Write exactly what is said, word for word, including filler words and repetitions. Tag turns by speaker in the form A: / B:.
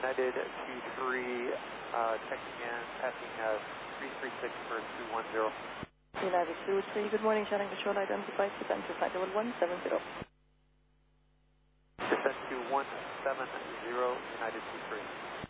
A: United two three, uh, checking in, passing uh, three three six for two one zero.
B: United two three, good morning, Shannon Control, identified, descent to flight level one seven zero.
A: Descent to one seven zero, United two three.